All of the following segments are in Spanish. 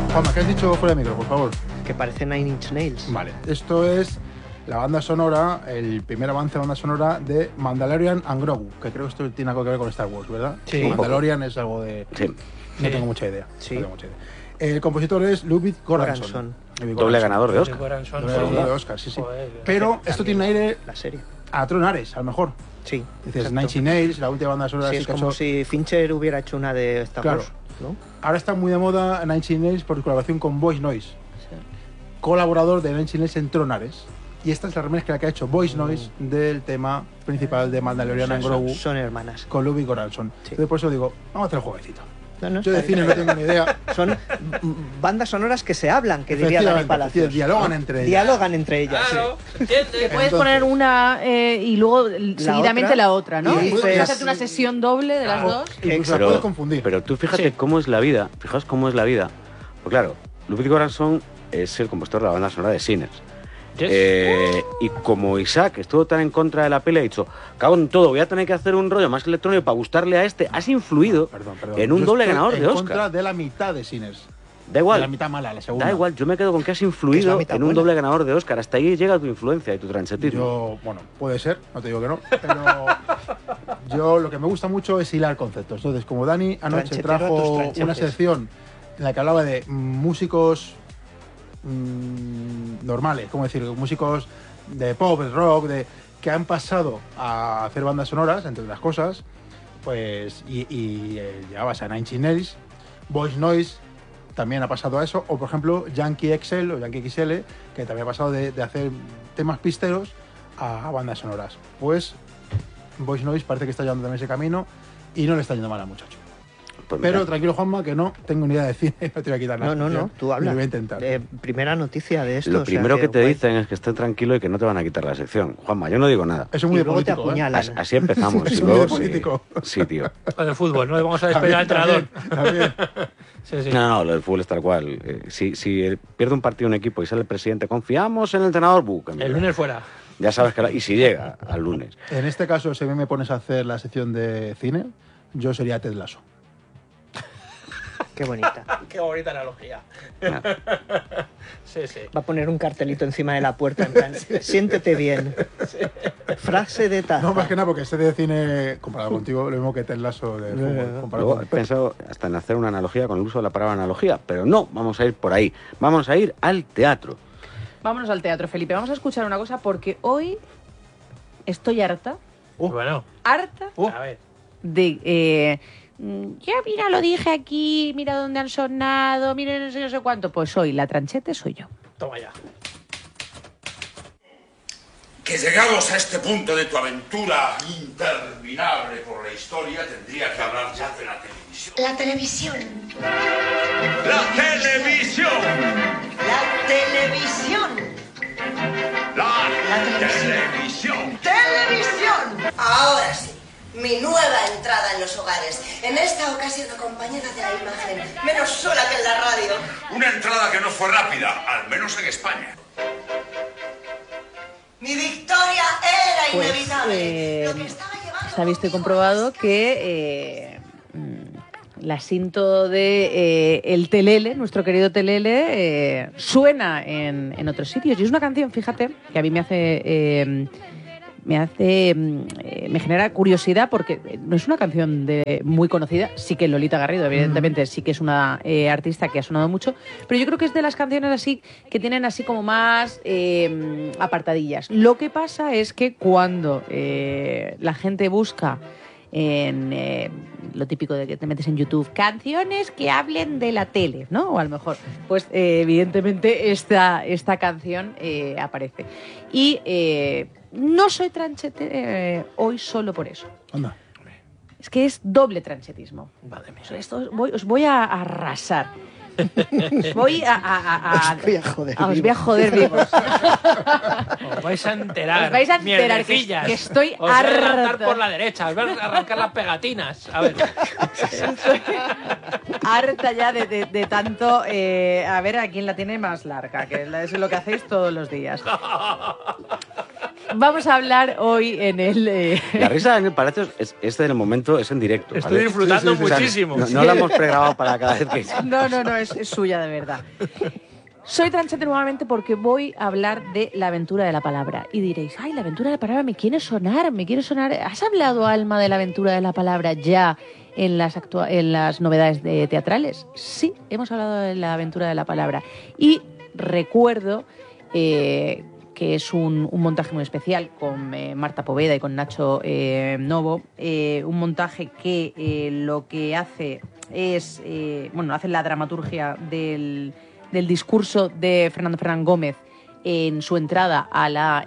Juanma, ¿qué has dicho fuera de micro, por favor? Que parece Nine Inch Nails. Vale, esto es la banda sonora, el primer avance de banda sonora de Mandalorian and Grogu, que creo que esto tiene algo que ver con Star Wars, ¿verdad? Sí. Mandalorian es algo de... Sí. No tengo mucha idea. Sí. No tengo mucha idea. El compositor es Ludwig Göransson. Doble ganador de Oscar. Doble ganador de Oscar, sí, sí. Pero esto tiene un aire La serie. a Tron Ares, a lo mejor. Sí. Dices, exacto. Nine Inch Nails, la última banda sonora Sí, así es que ha como hecho... si Fincher hubiera hecho una de Star Claro. Wars, ¿no? Ahora está muy de moda Nine Inch Nails por colaboración con Voice Noise, colaborador de Nine Inch Nails en Tron Ares. Y esta es la remezcla que ha hecho Voice Noise del tema principal de Mandalorian and Grogu Son hermanas. con Ludwig Göransson. Sí. Entonces por eso digo, vamos a hacer el jueguecito. No, Yo de cine no tengo ni idea. Son bandas sonoras que se hablan, que diría Dani Efectivamente, Palacios. dialogan entre ellas. Dialogan entre ellas. Claro, ¿se entiende? Que puedes Entonces- poner una y luego seguidamente otra, la otra, ¿no? y Y puedes dices- hacerte una sesión doble de las dos. Incluso la puedes confundir. Pero tú fíjate cómo es la vida, fijaos cómo es la vida. Pues claro, Ludwig Göransson es el compositor de la banda sonora de Sinners. Y como Isaac estuvo tan en contra de la peli, ha dicho, cago en todo, voy a tener que hacer un rollo más electrónico para gustarle a este. Has influido Perdón, perdón. en un Yo doble estoy ganador de en contra Oscar. de la mitad de Sinners. Da De igual, la mitad mala, la segunda. da igual, yo me quedo con que has Que es influido la mitad en un buena. doble ganador de Oscar. Hasta ahí llega tu influencia y tu transetismo. Yo, bueno, puede ser, no te digo que no, pero yo lo que me gusta mucho es hilar conceptos. Entonces, como Dani anoche Tranchetero a tus trajo tranchetes. una sección en la que hablaba de músicos normales, como decir, músicos de pop, de rock, que han pasado a hacer bandas sonoras, entre otras cosas, pues, y llegabas a Nine Inch Nails, Voice Noise también ha pasado a eso, o por ejemplo Yankee XL o Yankee XL, que también ha pasado de hacer temas pisteros a bandas sonoras. Pues Voice Noise parece que está llevando también ese camino y no le está yendo mal al muchacho. Pues Pero mira, tranquilo, Juanma, que no tengo ni idea de cine, no te voy a quitar nada. No, tú habla. Lo voy a intentar. Primera noticia de esto. lo o sea, primero que te guay. dicen es que estés tranquilo y que no te van a quitar la sección. Juanma, yo no digo nada. Eso es muy Y de luego te político, ¿eh? apuñalan. Así empezamos. Es y muy de luego, político. sí, tío. Con el fútbol, no le vamos a despedir al entrenador. También. Sí, sí. No, lo del fútbol es tal cual. Si pierde un partido un equipo y sale el presidente, confiamos en el entrenador, que El mira. lunes fuera. Ya sabes que... Y si llega al lunes. En este caso, si a mí me pones a hacer la sección de cine, yo sería Ted Lasso. Qué bonita. Qué bonita analogía. Ya. Sí, sí. Va a poner un cartelito encima de la puerta en plan, siéntete bien. Frase de taza. No, más que nada, porque este de cine, comparado contigo, lo mismo que Ted Lasso de fútbol. Comparado Luego he con... pensado hasta en hacer una analogía con el uso de la palabra analogía, pero no, vamos a ir por ahí. Vamos a ir al teatro. Vámonos al teatro, Felipe. Vamos a escuchar una cosa porque hoy estoy harta Bueno, a ver. de... ya mira, lo dije aquí, mira dónde han sonado, mira no sé, no sé cuánto. Pues hoy la tranchete soy yo. Toma ya. Que llegados a este punto de tu aventura interminable por la historia, tendría que hablar ya de la televisión. La televisión. ¡La televisión! La televisión. ¡La televisión. televisión! ¡Televisión! Ahora sí, mi nueva entrada en los hogares. En esta ocasión acompañada de la imagen, menos sola que en la radio. Una entrada que no fue rápida, al menos en España. Mi victoria era Pues, inevitable. Lo que estaba llevando está visto y conmigo comprobado a que la cinto de el Telele, nuestro querido Telele, suena en otros sitios. Y es una canción, fíjate, que a mí me genera curiosidad porque no es una canción muy conocida. Sí que Lolita Garrido, evidentemente, sí que es una artista que ha sonado mucho, pero yo creo que es de las canciones así que tienen así como más apartadillas. Lo que pasa es que cuando la gente busca en lo típico de que te metes en YouTube, canciones que hablen de la tele, ¿no? O a lo mejor, pues evidentemente esta canción aparece. Y no soy tranchete hoy solo por eso. Anda. Es que es doble tranchetismo. Madre mía. Os voy a arrasar. Os voy a Os voy a joder os voy a joder vivos. Os vais a enterar. Os vais a enterar mierdecillas. que estoy Os vais a levantar harta. por la derecha. Os vais a arrancar las pegatinas. A ver. Estoy harta ya de tanto a ver a quién la tiene más larga, que es lo que hacéis todos los días. Vamos a hablar hoy en el... La risa en el Palacio es en el momento, es en directo. ¿vale? Estoy disfrutando muchísimo. O sea, no la hemos pregrabado para cada vez que... No, es suya de verdad. Soy Tranchete nuevamente porque voy a hablar de La aventura de la palabra. Y diréis, ay, La aventura de la palabra me quiere sonar. ¿Has hablado, Alma, de La aventura de la palabra ya en las novedades teatrales? Sí, hemos hablado de La aventura de la palabra. Y recuerdo que es un montaje muy especial con Marta Poveda y con Nacho Novo. Un montaje que lo que hace es... hace la dramaturgia del discurso de Fernando Fernán Gómez en su entrada a la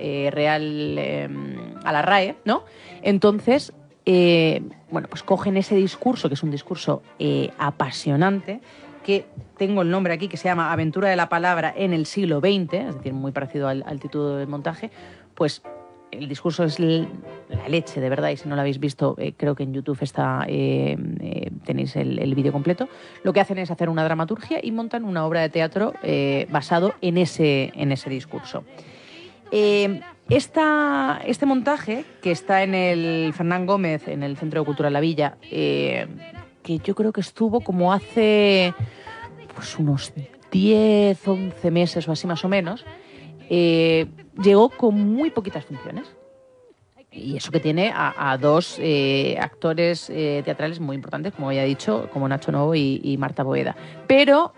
a la RAE, ¿no? Entonces, pues cogen ese discurso, que es un discurso apasionante, que tengo el nombre aquí, que se llama Aventura de la palabra en el siglo XX, es decir, muy parecido al título del montaje, pues el discurso es la leche, de verdad, y si no lo habéis visto, creo que en YouTube tenéis el vídeo completo. Lo que hacen es hacer una dramaturgia y montan una obra de teatro basado en ese discurso. Este montaje, que está en el Fernán Gómez, en el Centro de Cultura de la Villa, que yo creo que estuvo como hace pues unos 10, 11 meses o así más o menos, llegó con muy poquitas funciones. Y eso que tiene a dos actores teatrales muy importantes, como ya he dicho, como Nacho Novo y Marta Poveda. Pero,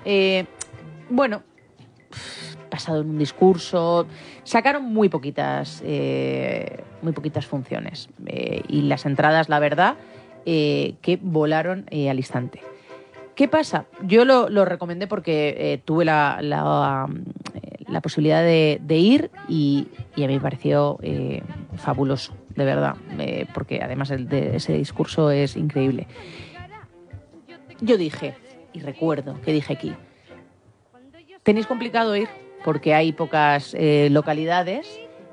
basado en un discurso, sacaron muy poquitas funciones. Y las entradas, la verdad, que volaron al instante. ¿Qué pasa? Yo lo recomendé porque tuve la posibilidad de ir y a mí me pareció fabuloso, de verdad, porque además ese discurso es increíble. Yo dije, y recuerdo que dije aquí, tenéis complicado ir porque hay pocas localidades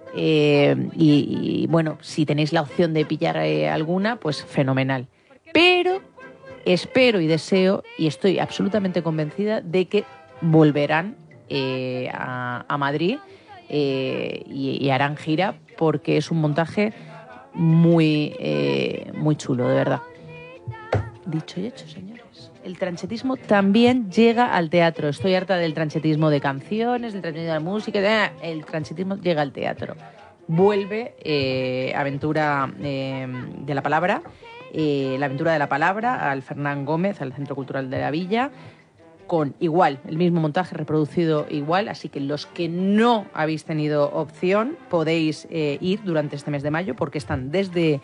y si tenéis la opción de pillar alguna, pues fenomenal. Pero espero y deseo, y estoy absolutamente convencida de que volverán a Madrid y harán gira, porque es un montaje muy chulo, de verdad. Dicho y hecho, señores. El tranchetismo también llega al teatro. Estoy harta del tranchetismo de canciones, del tranchetismo de música. El tranchetismo llega al teatro. Vuelve Aventura de la Palabra. La aventura de la palabra al Fernán Gómez, al Centro Cultural de la Villa, con igual, el mismo montaje reproducido igual, así que los que no habéis tenido opción podéis ir durante este mes de mayo, porque están desde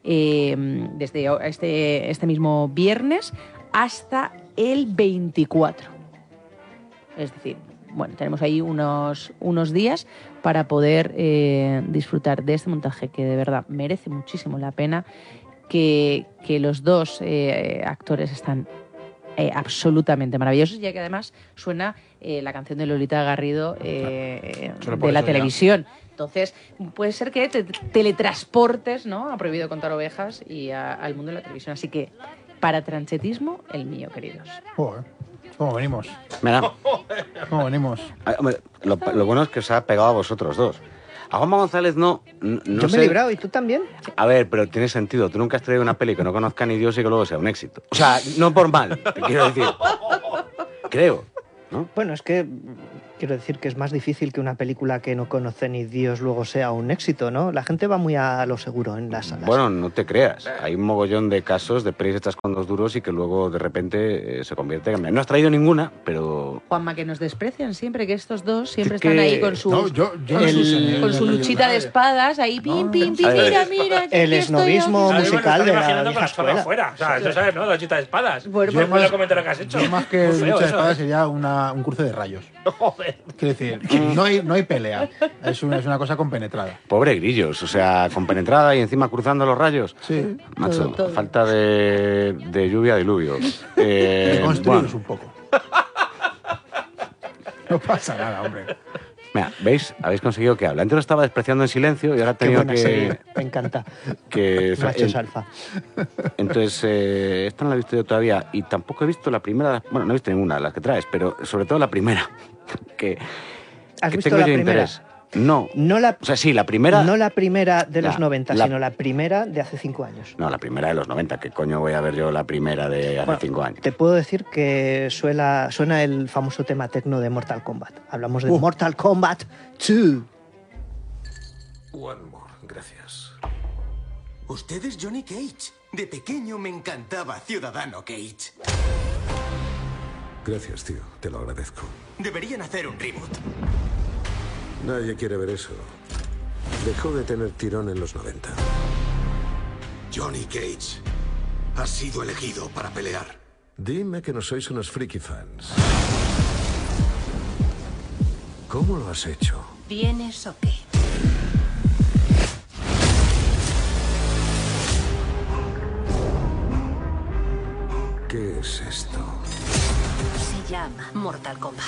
este mismo viernes hasta el 24. Es decir, tenemos ahí unos días para poder disfrutar de este montaje que de verdad merece muchísimo la pena. Que los dos actores están absolutamente maravillosos, ya que además suena la canción de Lolita Garrido de la televisión. Entonces, puede ser que te teletransportes, ¿no?, a Prohibido Contar Ovejas y al mundo de la televisión. Así que, para tranchetismo, el mío, queridos. Joder, ¿cómo venimos? Mira. ¿Cómo venimos? Lo bueno es que os ha pegado a vosotros dos. A Juanma González no Yo sé. me he librado, ¿y tú también? A ver, pero tiene sentido. Tú nunca has traído una peli que no conozca ni Dios y que luego sea un éxito. O sea, no por mal, te quiero decir. Creo, ¿no? Bueno, es que quiero decir que es más difícil que una película que no conoce ni Dios luego sea un éxito, ¿no? La gente va muy a lo seguro en las salas. Bueno, no te creas. Hay un mogollón de casos de pelis hechas con dos duros y que luego de repente se convierte en... No has traído ninguna, pero... Juanma, que nos desprecian siempre, que estos dos siempre están ahí con sus... con su luchita de espadas, ahí pim, mira. El esnovismo musical de la vieja escuela. Fuera. O sea, tú sabes, ¿no? La luchita de espadas. Bueno, yo me lo comentario que has hecho. Yo más que lucha de espadas sería un cruce de rayos. Joder. Quiero decir, no hay pelea. Es una cosa compenetrada. Pobre Grillos, o sea, compenetrada y encima cruzando los rayos. Sí. Macho, todo. falta de lluvia, diluvio. Construiros un poco. No pasa nada, hombre. Mira, ¿veis? Habéis conseguido que hable. Antes lo estaba despreciando en silencio y ahora he Qué tenido buena serie, me encanta. Machos alfa. Entonces, esta no la he visto yo todavía y tampoco he visto la primera. Bueno, no he visto ninguna de las que traes, pero sobre todo la primera. ¿Has visto tengo la yo primera? interés. No. O sea, sí, la primera... No la primera de los La- 90, la- sino la primera de hace 5 años. No, la primera de los 90. ¿Qué coño voy a ver yo la primera de hace Bueno, 5 años? Te puedo decir que suena el famoso tema tecno de Mortal Kombat. Hablamos de Mortal Kombat 2. One more, gracias. Usted es Johnny Cage. De pequeño me encantaba Ciudadano Cage. Gracias, tío. Te lo agradezco. Deberían hacer un reboot. Nadie quiere ver eso. Dejó de tener tirón en los 90. Johnny Cage ha sido elegido para pelear. Dime que no sois unos friki fans. ¿Cómo lo has hecho? ¿Vienes o qué? ¿Qué es esto? Se llama Mortal Kombat.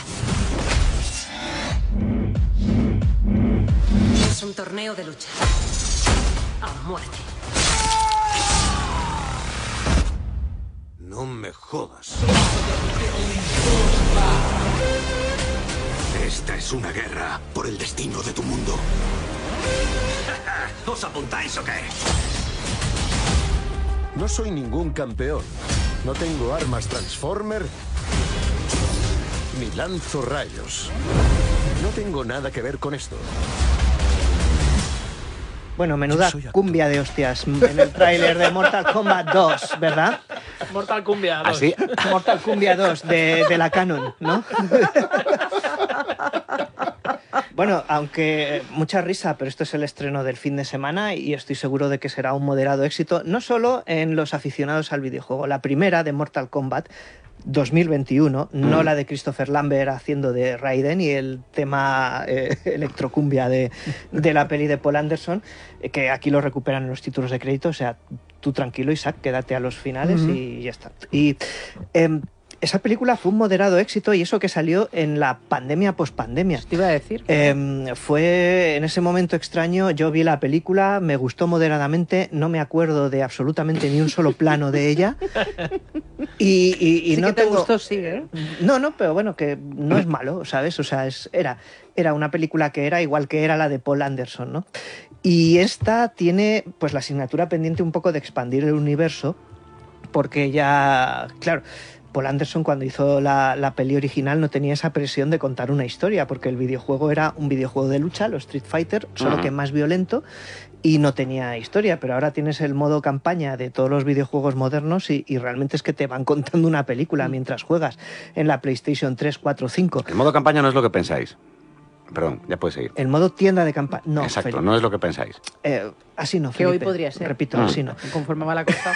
Es un torneo de lucha. A muerte. No me jodas. Esta es una guerra por el destino de tu mundo. ¿Os apuntáis o qué? No soy ningún campeón. No tengo armas Transformer ni lanzo rayos. No tengo nada que ver con esto. Bueno, menuda Yo soy actor. cumbia de hostias en el tráiler de Mortal Kombat 2, ¿verdad? Mortal Cumbia 2. Así, Mortal Kumbia 2 de la Canon, ¿no? Bueno, aunque mucha risa, pero esto es el estreno del fin de semana y estoy seguro de que será un moderado éxito, no solo en los aficionados al videojuego. La primera de Mortal Kombat 2021, no la de Christopher Lambert haciendo de Raiden y el tema electrocumbia de la peli de Paul Anderson, que aquí lo recuperan en los títulos de crédito. O sea, tú tranquilo, Isaac, quédate a los finales y ya está. Y esa película fue un moderado éxito, y eso que salió en la pandemia pospandemia. Te iba a decir. Fue en ese momento extraño. Yo vi la película, me gustó moderadamente, no me acuerdo de absolutamente ni un solo plano de ella. Y Sí no que te tengo... gustó, sí, ¿eh? No, pero bueno, que no es malo, ¿sabes? O sea, era una película que era igual que era la de Paul Anderson, ¿no? Y esta tiene pues la asignatura pendiente un poco de expandir el universo, porque ya, claro, Paul Anderson cuando hizo la peli original no tenía esa presión de contar una historia, porque el videojuego era un videojuego de lucha, los Street Fighter, solo que más violento, y no tenía historia. Pero ahora tienes el modo campaña de todos los videojuegos modernos y realmente es que te van contando una película mientras juegas en la PlayStation 3, 4, 5. el modo campaña no es lo que pensáis. Perdón, ya puedes seguir. El modo tienda de campaña, no. Exacto, Felipe. no es lo que pensáis. Así no, Que hoy Felipe. podría ser. Repito, así no. Conforme va la cosa.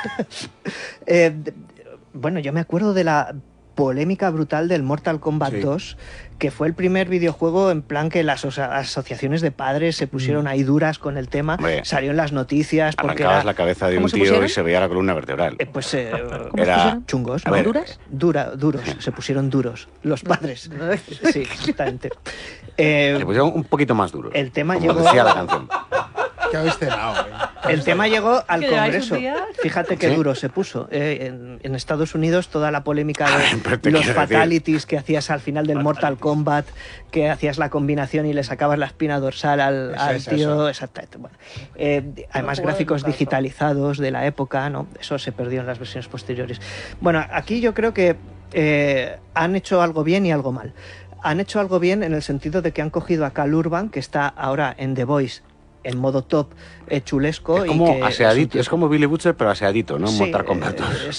Bueno, yo me acuerdo de la polémica brutal del Mortal Kombat 2, que fue el primer videojuego en plan que las asociaciones de padres se pusieron ahí duras con el tema. Hombre, salió en las noticias porque Arrancabas era, la cabeza de ¿Cómo un se tío pusieron? y se veía la columna vertebral. ¿Cómo Era- se pusieron? chungos, A ¿no? ver, ¿Duras? Duros, se pusieron duros los padres. Sí, exactamente. Se pusieron un poquito más duro. El tema como llegó- decía la canción. ¿Qué habéis cenado, El tema llegó al ¿Que lleváis un Congreso. día? Fíjate qué ¿Sí? duro se puso. En Estados Unidos toda la polémica Pero de te los quiero decir- fatalities que hacías al final del Mortal Kombat, que hacías la combinación y le sacabas la espina dorsal al es tío. eso. Exactamente. Bueno, además, jugaba gráficos nunca, digitalizados de la época, ¿no? Eso se perdió en las versiones posteriores. Bueno, aquí yo creo que han hecho algo bien y algo mal. Han hecho algo bien en el sentido de que han cogido a Cal Urban, que está ahora en The Voice en modo top chulesco. Es como y que aseadito, un es como Billy Butcher, pero aseadito, ¿no? Sí, Mortal Kombat 2.